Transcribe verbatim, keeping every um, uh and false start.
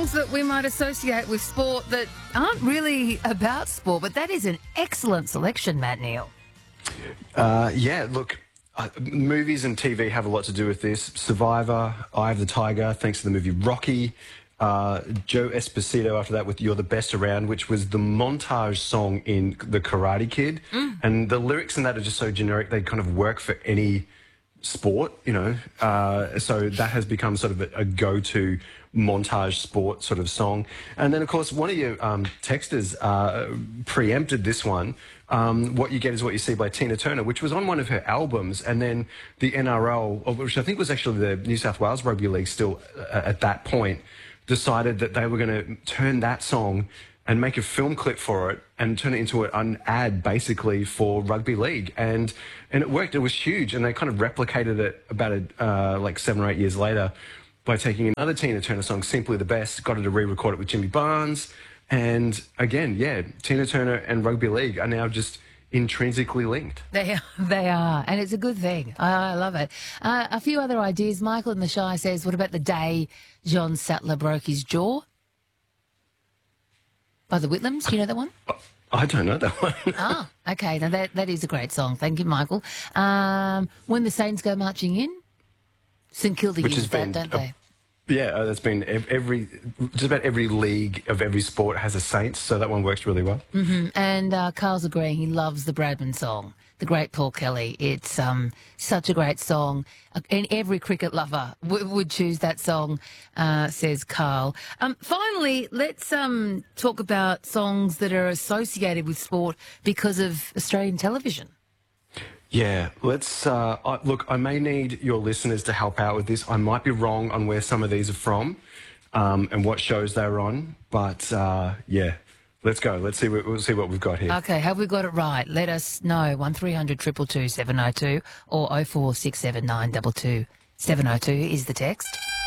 songs that we might associate with sport that aren't really about sport, but that is an excellent selection, Matt Neal. Uh, yeah, look, uh, movies and T V have a lot to do with this. Survivor, Eye of the Tiger, thanks to the movie Rocky. Uh, Joe Esposito after that with You're the Best Around, which was the montage song in The Karate Kid. Mm. And the lyrics in that are just so generic, they kind of work for any sport, you know. Uh, so that has become sort of a, a go-to montage sport sort of song. And then, of course, one of your um, texters uh, preempted this one. Um, What You Get Is What You See by Tina Turner, which was on one of her albums. And then the N R L, which I think was actually the New South Wales Rugby League still uh, at that point, decided that they were going to turn that song and make a film clip for it and turn it into an ad basically for rugby league. And and it worked. It was huge. And they kind of replicated it about a, uh, like seven or eight years later by taking another Tina Turner song, Simply the Best, got her to re-record it with Jimmy Barnes. And again, yeah, Tina Turner and rugby league are now just intrinsically linked. They are, they are, and it's a good thing. I, I love it. Uh, a few other ideas. Michael in the Shy says, what about the day John Sattler broke his jaw? By the Whitlams, do you know that one? I don't know that one. Ah, okay. Now that that is a great song. Thank you, Michael. Um, When the Saints Go Marching In, St Kilda Which use has that, been don't a- they? Yeah, uh, that's been ev- every, just about every league of every sport has a Saints, so that one works really well. Mm-hmm. And uh, Carl's agreeing he loves the Bradman song, the great Paul Kelly. It's um, such a great song, and every cricket lover w- would choose that song, uh, says Carl. Um, finally, let's um, talk about songs that are associated with sport because of Australian television. Yeah, let's, uh, I, look, I may need your listeners to help out with this. I might be wrong on where some of these are from um, and what shows they're on, but uh, yeah, let's go. Let's see what, we'll see what we've got here. Okay, have we got it right? Let us know. one three hundred two two two seven oh two or oh four six seven nine two two seven oh two is the text.